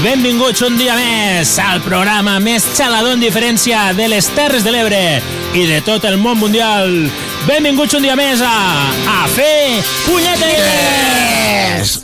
benvinguts un dia més al programa més xalador en diferència de les Terres de l'Ebre i de tot el món mundial. Benvinguts un dia més a Fer Punyetes!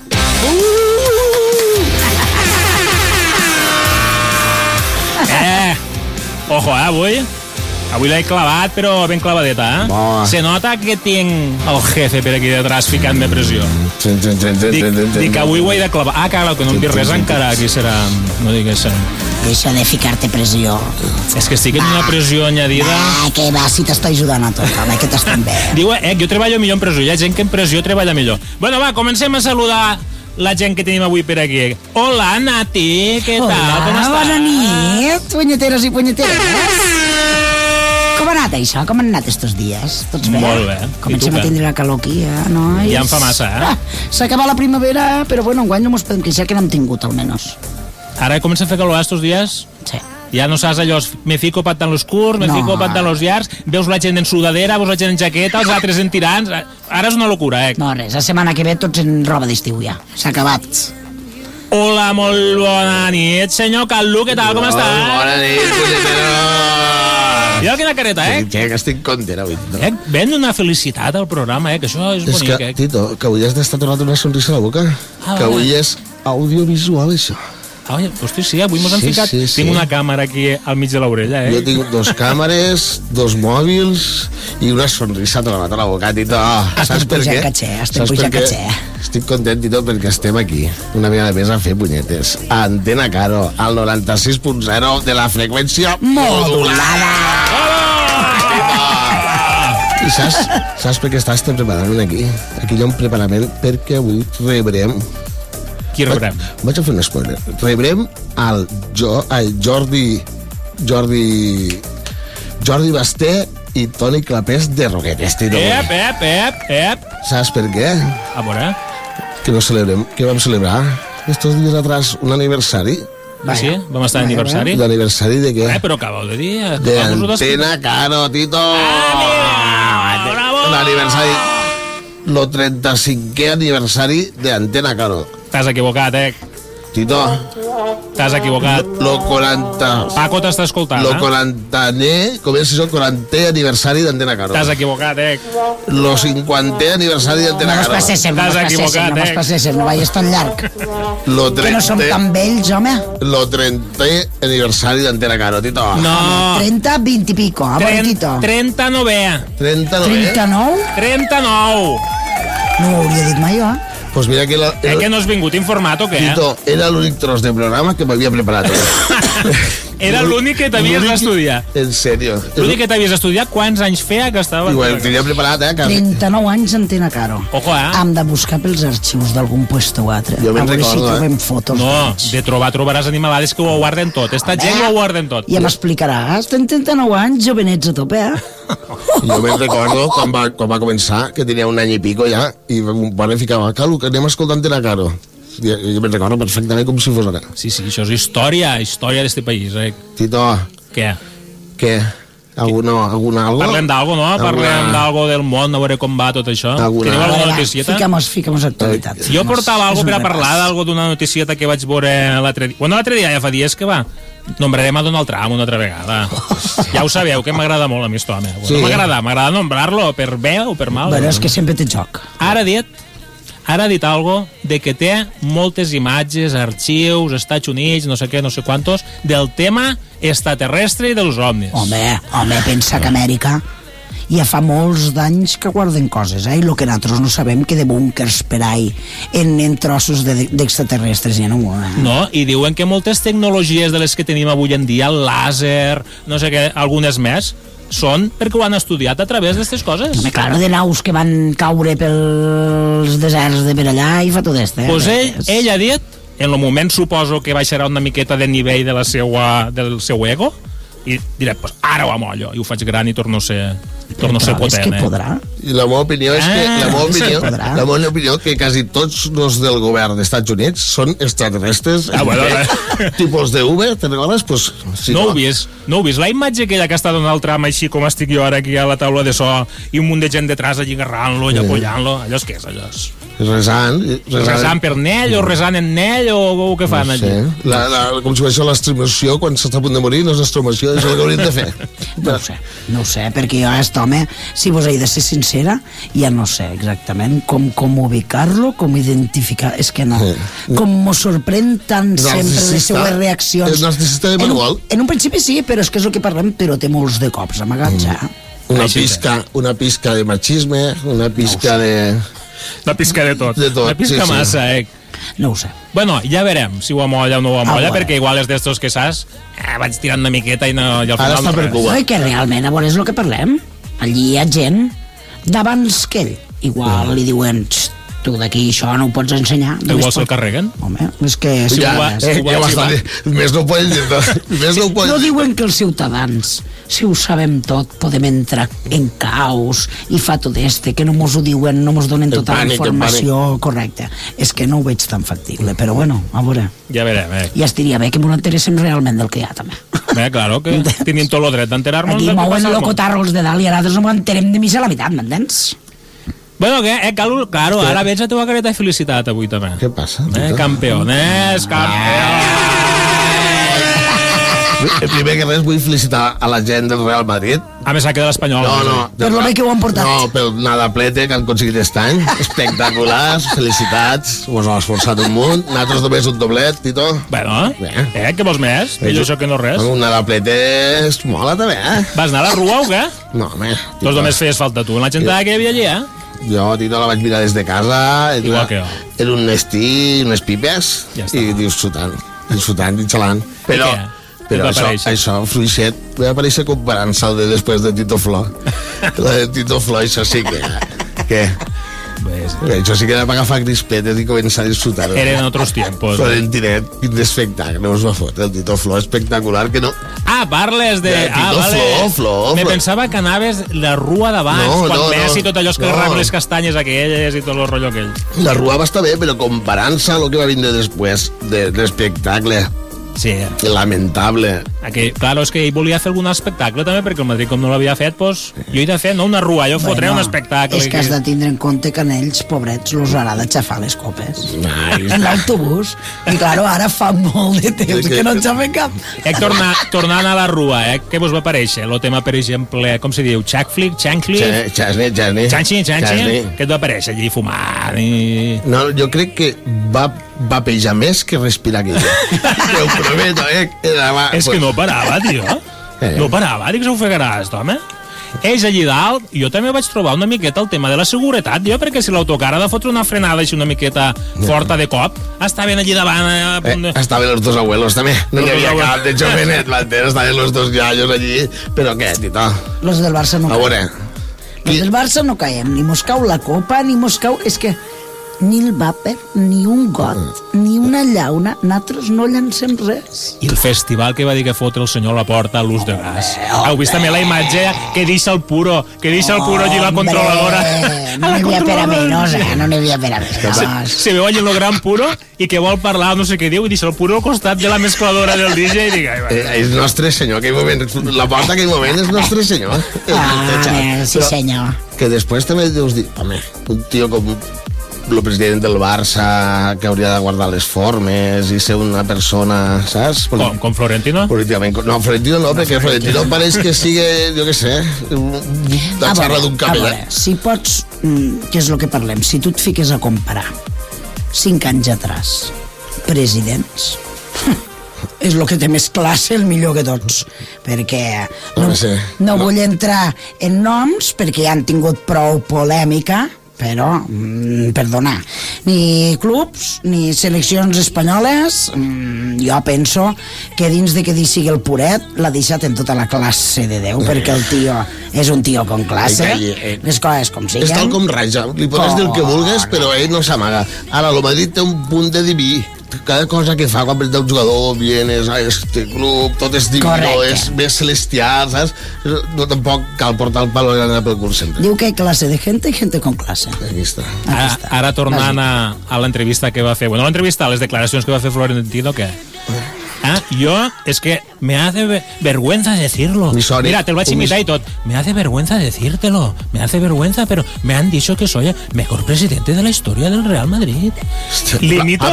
Ojo, avui l'he clavat, però ben clavadeta, Se nota que tinc el jefe per aquí detrás ficant-me pressió. Dic, avui ho he de clavar. Claro, que no em dic res encara, aquí serà... No digués... Deixa de ficar-te pressió. És que estic en una pressió añadida... Que va, si t'estoy ajudant a tot, home, que t'estem bé. Diu, jo treballo millor en pressió, hi ha gent que en pressió treballa millor. Bueno, va, comencem a saludar la gent que tenim avui per aquí. Hola, Nati, què tal? Com estàs? Bona nit, punyeteres i punyeteres. Com ha anat això? Com han anat estos dies? Tots bé? Molt bé. Comencem a tindre la calor aquí, nois? Ja en fa massa, S'acaba la primavera, però bueno, enguany no mos podem queixar que n'hem tingut, almenys. Ara comença a fer calor estos dies? Sí. Ja no saps allò, me fico pantalones curts, me fico pantalones llargs, veus la gent en sudadera, veus la gent en jaqueta, els altres en tirants... Ara és una locura, No, res, la setmana que ve tots en roba d'estiu ja. S'ha acabat. Hola, molt bona nit, senyor Callu, què tal, com estàs? Bona nit, punyetero. Mira quina careta, Que estic content avui. Ven una felicitat al programa, que això és bonic, És que, Tito, que avui has d'estar tornant una sonrisa a la boca. Que avui és audiovisual, això. Hosti, sí, avui mos han ficat... Tinc una càmera aquí al mig de l'orella, Jo tinc 2 càmeres, 2 mòbils i una sonrisa tornant a la boca, Tito. Saps per què? Estem pujant caché. Estic content, Tito, perquè estem aquí una vegada més a fer punyetes. A Antena Caro, al 96.0 de la freqüència modulada. I saps per què estàs preparant aquí? Aquí hi ha un preparament perquè avui rebrem... Qui rebrem? Vaig a fer un spoiler. Rebrem el Jordi Basté i Toni Clapés de Roquetes, Tito. Saps per què? A veure. Que vam celebrar estos dies atrás un aniversari. Sí? Vam estar d'aniversari? L'aniversari de què? Però acabeu de dir... De Antena Caro, Tito. L'aniversari... Lo 35è aniversari de Antena Caro. T'has equivocat, Tito. T'has equivocat. Lo 40... Paco t'està escoltant, Lo 40è, comença el 40è aniversari d'Antena Caro. T'has equivocat, Lo 50è aniversari d'Antena Caro. No mos passéssim, no vayas tan llarg. Que no som tan vells, home. Lo 30è aniversari d'Antena Caro, Tito. No. 30, 20 i pico, a veure, Tito. 39è. 39? 39. No ho hauria dit mai, Pues mira que que no has vingut informat o què? Tito, era l'únic tros de programa que m'havia preparat. Era l'únic que t'havies d'estudiar. En sèrio. L'únic que t'havies d'estudiar, quants anys feia que estava... Igual, tenia preparat, 39 anys Antena Caro. Ojo, Hem de buscar pels arxius d'algun puesto o altre. Jo me'n recordo, si trobem fotos. No, de trobaràs animalades que ho guarden tot. Esta gent ho guarden tot. Ja m'explicaràs, tens 39 anys, jovenets a tope, Jo me'n recordo quan va començar, que tenia un any i pico ja, i un pare ficava, Calu, que anem a escoltar Antena Caro. Jo me'n recordo perfectament com si fos ara. Sí, això és història d'este país, Tito. Què? Alguna algo? Parlem d'algo, no? Parlem d'algo del món, a veure com va tot això. Teniu alguna noticieta? Fica'm actualitat. Jo portava algo per a parlar d'algo d'una noticieta que vaig veure l'altre dia. Bueno, l'altre dia ja fa dies que va. Nombrarem a Donald Trump una altra vegada. Ja ho sabeu, que m'agrada molt a mi, esto, home. No m'agrada nombrar-lo per bé o per mal. Bueno, és que sempre té joc. Ara ha dit algo de que té moltes imatges, arxius, Estats Units, no sé què, no sé quantos, del tema extraterrestre i dels ovnis. Home, pensa que Amèrica ja fa molts d'anys que guarden coses, i el que nosaltres no sabem que de búnkers per ahí en trossos d'extraterrestres ja no. No, i diuen que moltes tecnologies de les que tenim avui en dia, el làser, no sé què, algunes més, són perquè ho han estudiat a través d'aquestes coses. Home, clar, de naus que van caure pels deserts de per allà i fa tot este. Pues ell ha dit, en el moment suposo que baixarà una miqueta de nivell del seu ego, i diré, pues ara ho amollo, i ho faig gran i torno a ser torno a ser potent. És que podrà. I la meva opinió és que la meva opinió que quasi tots els del govern dels Estats Units són extraterrestres, tipus de V, te'n recordes? Pues, sí, no ho vist. La imatge aquella que està Donald Trump així com estic jo ara aquí a la taula de so i un munt de gent detrás allí agarrant-lo i apoyant-lo, allò és què és allò? Resant per Nell o resant en Nell o què fan allí? Com si això l'extremació quan s'està a punt de morir no és l'extremació, és el que hauríem de fer. No ho sé, perquè jo a aquest home, si vos he de ser sincera, ja no sé exactament com ubicar-lo, com identificar, és que no. Com m'ho sorprèn tant sempre les seues reaccions. És narcisista de manual. En un principi sí, però és que és el que parlem, però té molts de cops amagats, ja. Una pizca de machisme, una pizca de... Una pizca de tot. Una pizca massa, No ho sé. Bueno, ja veurem si ho amolla o no ho amolla, perquè igual és d'estos que saps, vaig tirant una miqueta i al final no res. Oi, que realment, a veure, és el que parlem. Allí hi ha gent d'abans que ell. Igual li diuen, tu d'aquí això no ho pots ensenyar. Igual se'l carreguen. Home, és que... Més no ho poden dir. No diuen que els ciutadans, si ho sabem tot, podem entrar en caos i fa tot que no mos ho diuen, no mos donen tota la informació correcta. És que no ho veig tan factible, però bueno, a veure. Ja verem, Ja estaria bé que m'ho interessem realment del que hi ha, també. Claro, que tenim tot el dret d'enterar-nos. Aquí mouen locotarros de dalt i ara no m'enterem de missa a la veritat, m'entens? Bueno, claro, ara veig la teva careta de felicitat avui també. Què passa? Campeones, Primer que res vull felicitar a la gent del Real Madrid. A més, que de l'Espanyol. No. Per lo bé que ho han portat. No, pel nadaplete que han aconseguit aquest any. Espectaculars, felicitats. Us heu esforçat un munt. Nosaltres només un doblet, Tito. Bueno, què vols més? Millor això que no res. Un nadaplete es mola també, Vas anar a la Rua o què? No, home. Doncs només feies falta tu. La gent que hi havia allí, Jo, Tito, la vaig mirar des de casa. Igual que jo. Era un estí, unes pipes, i disfrutant i xalant. Però això, Fluixet, va aparèixer comparant-se el de després de Tito Flor. La de Tito Flor, això sí que... Això sí que era per agafar crispetes i començar a disfrutar. Eren otros tiempos. Florentinet, quin espectacle us va fotre, el Tito Flor, espectacular, que no... Parles de... Tito Flor. Me pensava que anaves la Rua d'abans, quan Messi i tot allò que rep les castanyes aquelles i tot el rotllo aquell. La Rua va estar bé, però comparant-se el que va vindre després de l'espectacle... Sí. Lamentable. Claro, és que ell volia fer algun espectacle també, perquè el Madrid com no l'havia fet, doncs jo he de fer, no una Rua, jo fotré un espectacle. És que has de tindre en compte que a ells, pobrets, los agrada xafar les copes en l'autobús, i claro, ara fa molt de temps que no en xafen cap. Tornant a la Rua, què vos va aparèixer? El tema, per exemple, com se diu? Chancliff? Chanchi? Què et va aparèixer allí fumant? No, jo crec que va pejar més que respirar aquell. Ho prometo, És que no parava, tio. No parava, dic que s'ofegarà, home. Ells allí dalt, jo també vaig trobar una miqueta el tema de la seguretat, perquè si l'autocar ha de fotre una frenada així una miqueta forta de cop, estaven allí davant... Estaven los dos abuelos també, no hi havia cap de jovenet, estaven los dos gallos allí, però què, Tito? Los del Barça no caiem. Los del Barça no caiem, ni mos cau la copa, ni mos cau... És que ni el vàper, ni un got, ni una llauna, nosaltres no llancem res. I el festival que va dir que fotre el senyor a la porta a l'ús de gas. Heu vist també la imatge que deixa el puro allí la controladora. No n'hi havia per a menys, no n'hi havia per a menys. Se veu allí el gran puro i que vol parlar, no sé què diu, i deixa el puro al costat de la mescladora del DJ i diga... És nostre senyor, aquell moment, la porta aquell moment és nostre senyor. Sí senyor. Que després també deus dir, home, un tio com el president del Barça que hauria de guardar les formes i ser una persona, saps? Com Florentino? No, Florentino no, perquè Florentino pareix que sigui, jo què sé, la xarra d'un capellà. Si pots, què és el que parlem, si tu et fiques a comparar 5 anys atrás presidents, és el que té més classe, el millor que tots, perquè no vull entrar en noms perquè ja han tingut prou polèmica, però, perdona, ni clubs ni seleccions espanyoles, jo penso que dins de que sigui el puret l'ha deixat en tota la classe de Déu, perquè el tio és un tio con classe, les coses com siguen. És tal com raja, li pots dir el que vulguis, però ell no s'amaga. Ara, el Madrid té un punt de diví, cada cosa que fa quan presenta un jugador, vienes a este club, tot és divino, és més celestial, saps? No, tampoc cal portar el palo pel cul sempre. Diu que hay clase de gente y gente con clase. Aquí està. Ara tornant a l'entrevista que va fer, bueno, l'entrevista, a les declaracions que va fer Florentino, que... yo, es que me hace vergüenza decirlo. Mira, te lo voy a imitar y todo. Me hace vergüenza decírtelo. Me hace vergüenza, pero me han dicho que soy el mejor presidente de la historia del Real Madrid. Limito...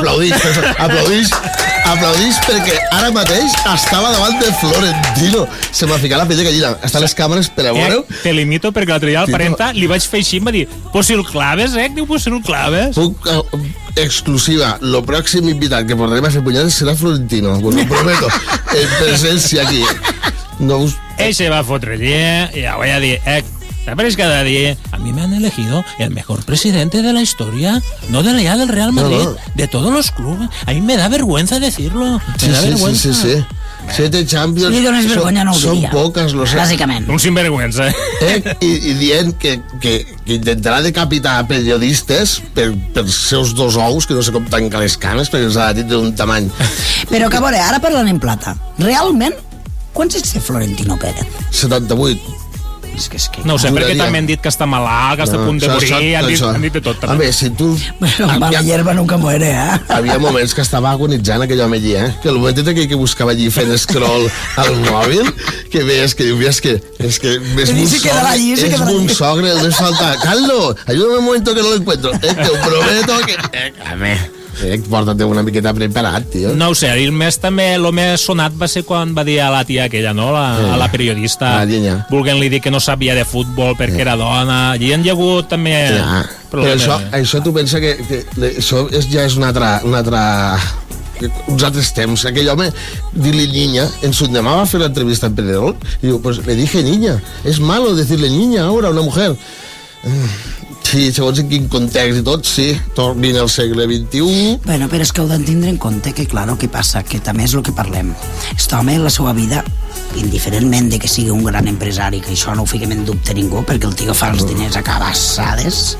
Aplaudís perquè ara mateix estava davant de Florentino. Se m'ha ficat la pell de gallina. Estan les càmeres per a veure. Te limito perquè l'altre dia al Parenta li vaig fer així i em va dir, pues si el claves, diu, pues si el claves. Exclusiva, lo pròxim invitat que portarem a fer punyades serà Florentino, us ho prometo, en presència aquí. Ell se va fotre allí i ja voy a dir, pero es cada día a mí me han elegido el mejor presidente de la historia, no de la del Real Madrid, de todos los clubes. A mí me da vergüenza decirlo. Me da vergüenza. Sí. 7 Champions són poques, lo sé. Bàsicament. Un sinvergüenza. I dient que intentarà decapitar periodistes per seus 2 ous, que no sé com tancar les cames, perquè els ha dit d'un tamany. Però que a veure, ara parlant en plata, realment, quants anys té Florentino Pérez? 78. No ho sé, perquè també han dit que està malalt, que està a punt de morir, han dit de tot. A veure, si tu... Mala hierba nunca muere, Havia moments que estava agonitzant aquell home allí, que el momentet que buscava allí fent scroll al mòbil, que veies que és un sogre, el més falta. Carlos, ayúdame un momento que no lo encuentro. Te ho prometo que... Porta-te una miqueta preparat, tio. No ho sé, el més sonat va ser quan va dir a la tia aquella, no? A la periodista, volent-li dir que no sabia de futbol perquè era dona. Allí han hagut també... Però això tu pensa que això ja és un altre uns altres temps. Aquell home, dir-li niña, en su demà va fer l'entrevista en Pedrerol i diu, pues le dije niña, es malo decirle niña ahora a una mujer. Sí, segons en quin context i tot, sí, tornin al segle XXI. Bueno, però és que heu d'entendre en compte que, clar, el que passa, que també és el que parlem. Aquest home, la seva vida, indiferentment de que sigui un gran empresari, que això no ho fiquem en dubte ningú, perquè el tio fa els diners a cabassades,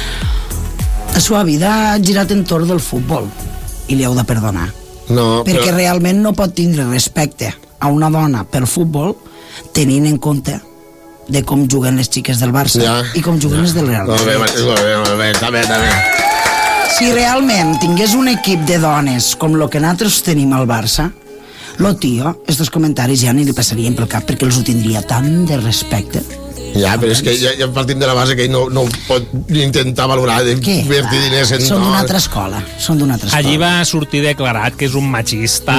la seva vida ha girat entorn del futbol, i li heu de perdonar. No, perquè realment no pot tindre respecte a una dona pel futbol tenint en compte de com juguen les xiques del Barça i com juguen les del Real Madrid. També. Si realment tingués un equip de dones com el que nosaltres tenim al Barça, lo tio, estos comentaris ja ni li passarien pel cap perquè els ho tindria tant de respecte. Ja, però és que ja partim de la base que ell no pot intentar valorar d'invertir diners en... Són d'una altra escola. Allí va sortir declarat que és un machista,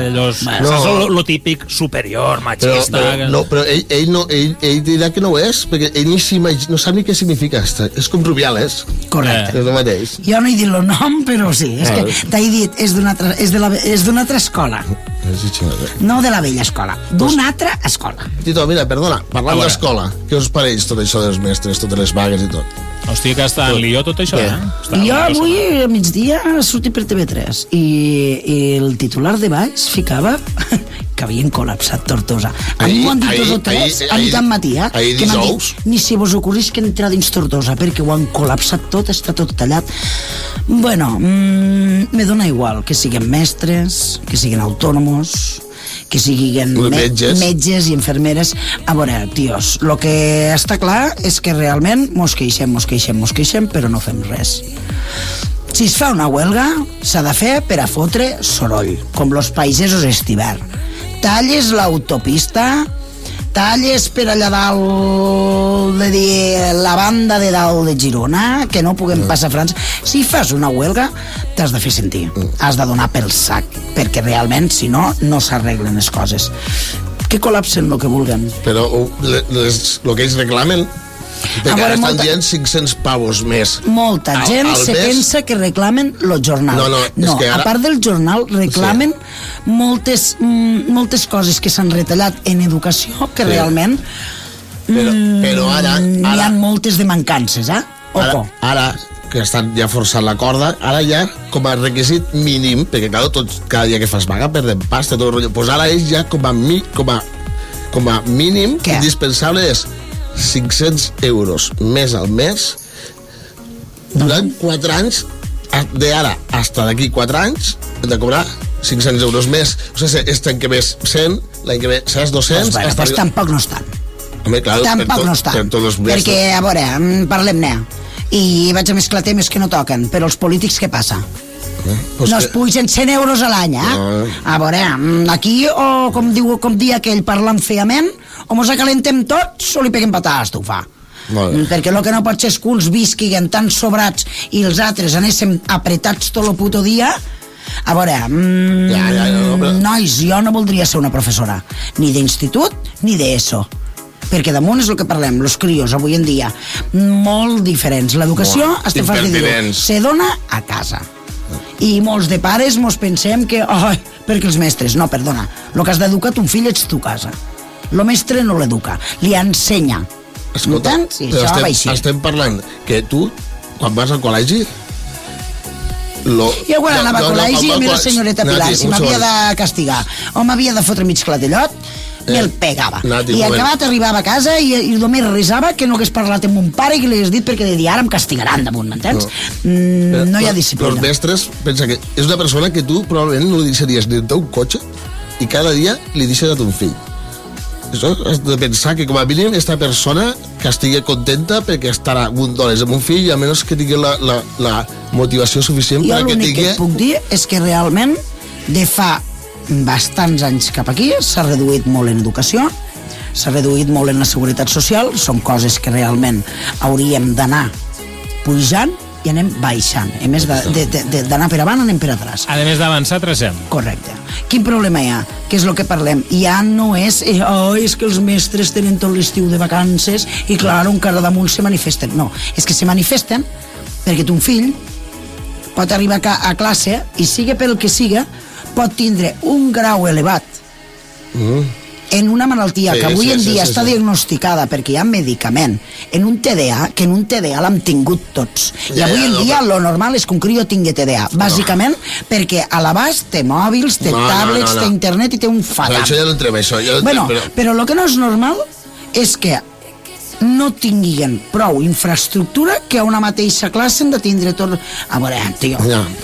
lo típic superior, machista... Però ell dirà que no ho és, perquè ell no sap ni què significa. És com Rubiales. Correcte. És el mateix. Jo no he dit el nom, però sí. És que t'he dit, és d'una altra escola. No de la vella escola, d'una altra escola. Tito, mira, perdona, parlant d'escola, què us pareix tot això dels mestres, totes les vagues i tot? Hòstia, que està en lío tot això, Jo avui a migdia sortit per TV3 i el titular de baix ficava que havien col·lapsat Tortosa. A mi m'ho han dit 2 o 3 a mitjan matí, que m'han dit, ni si vos ocorrís que entrar dins Tortosa, perquè ho han col·lapsat tot, està tot tallat. Bueno, me dona igual que siguin mestres, que siguin autònomos, que siguin metges i infermeres. A veure, tios, el que està clar és que realment mos queixem, però no fem res. Si es fa una huelga, s'ha de fer per a fotre soroll, com los pagesos estivar. Talles l'autopista, talles per allà dalt de dir la banda de dalt de Girona, que no puguem passar a França. Si fas una huelga, t'has de fer sentir, has de donar pel sac, perquè realment, si no, no s'arreglen les coses. Que col·lapsen el que vulguen. Però el que ells reclamen, perquè ara estan dient 500 pavos més. Molta gent se pensa que reclamen el jornal. No, a part del jornal reclamen moltes coses que s'han retallat en educació que realment però ara n'hi ha moltes de mancances, Ara que estan ja forçant la corda, ara ja com a requisit mínim, perquè cada dia que fas vaga perden pasta, tot el rotllo, doncs ara és ja com a mínim indispensable és 500 euros més al mes durant 4 anys d'ara hasta d'aquí 4 anys hem de cobrar 500 euros més. O sigui, este any que ve 100, l'any que ve seràs 200... Pues tampoc no estan. Home, clar, tampoc no estan. Perquè, a veure, parlem-ne. I vaig a mesclar temes que no toquen. Però els polítics, què passa? No es pugen 100 euros a l'any, A veure, aquí, o com dia aquell parlant feament, o mos acalentem tots o li peguem patada a l'estufa. Perquè el que no pot ser és que uns visquin tan sobrats i els altres anéssim apretats tot el puto dia. A veure, nois, jo no voldria ser una professora ni d'institut ni d'ESO, perquè damunt és el que parlem, els crios avui en dia molt diferents. L'educació se dona a casa i molts de pares mos pensem que perquè els mestres, no, perdona, el que has d'educar ton fill ets tu casa, el mestre no l'educa, li ensenya. Escolta, però estem parlant que tu, quan vas al col·legi, jo quan anava al col·legi, a mi la senyoreta Pilar, si m'havia de castigar o m'havia de fotre mig clatellot, me'l pegava. I acabat arribava a casa i només risava que no hagués parlat amb mon pare i que li hagués dit perquè de dir ara em castigaran damunt, m'entens? No hi ha disciplina. Els mestres, pensa que és una persona que tu probablement no li deixaries ni un cotxe i cada dia li deixes a ton fill. Això has de pensar que com a mínim esta persona que estigui contenta perquè estarà un dones amb un fill, a menys que tingui la motivació suficient perquè tingui... Jo l'únic que et puc dir és que realment de fa bastants anys cap aquí s'ha reduït molt en educació, s'ha reduït molt en la seguretat social, són coses que realment hauríem d'anar pujant i anem baixant. A més d'anar per avant, anem per atràs. A més d'avançar, tracem. Correcte. Quin problema hi ha? Què és el que parlem? Ja no és és que els mestres tenen tot l'estiu de vacances i clar, encara damunt se manifesten. No, és que se manifesten perquè ton fill pot arribar a classe i siga pel que siga, pot tindre un grau elevat en una malaltia que avui en dia està diagnosticada perquè hi ha medicament en un TDA, que en un TDA l'hem tingut tots, i avui en dia lo normal és que un crió tingui TDA, bàsicament perquè a l'abast té mòbils, té tablets, té internet i té un fatam. Això ja no entrem, això. Però el que no és normal és que no tinguin prou infraestructura que a una mateixa classe hem de tindre tot... A veure, tio...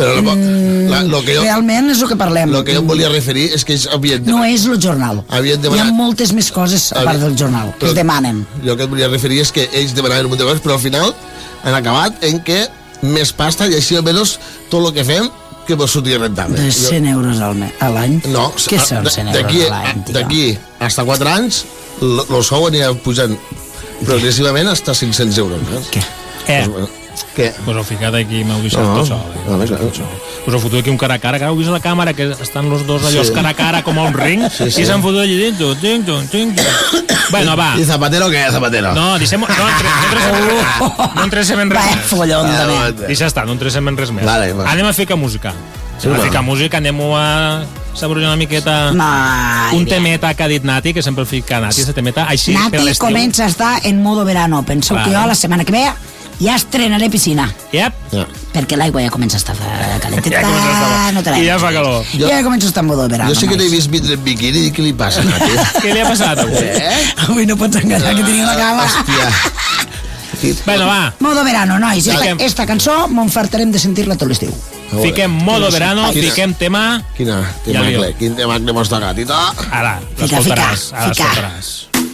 Realment és el que parlem. El que jo em volia referir és que ells havien... No és el jornal. Hi ha moltes més coses a part del jornal que es demanen. Jo el que et volia referir és que ells demanaven un munt de coses, però al final han acabat en què més pasta i així almenys tot el que fem que vos sortir rentable. 100 euros a l'any? No. Què són 100 euros a l'any, tio? D'aquí hasta 4 anys el sou anirà pujant progressivament hasta 500 euros. Què? Què? Pues ho ficat aquí, m'heu deixat tot sol. Us ho fotu aquí un cara a cara, que heu vist la càmera, que estan els dos allò cara a cara com a un ring, i s'han fotut allí dins. Bueno, va. I Zapatero què? Zapatero? No, deixem... No entresem en res més. Follon, també. I ja està, no entresem en res més. Anem a ficar música. Anem a saborejar una miqueta un temeta que ha dit Nati, que sempre el fica Nati, Nati comença a estar en modo verano. Penseu que jo la setmana que ve ja estrenaré piscina. Perquè l'aigua ja comença a estar calenteta. I ja fa calor. Ja comença a estar en modo verano. Jo sí que t'he vist vindre en biquini i què li passa, Nati? Què li ha passat avui? Avui no pots enganyar que tenia la cama. Hòstia. Bueno, va. Modo verano, nois. Esta cançó m'enfartarem de sentir-la tot l'estiu. Fiquem modo verano, fiquem tema... Quin tema que mos toca, Tito? Ara, l'escoltaràs.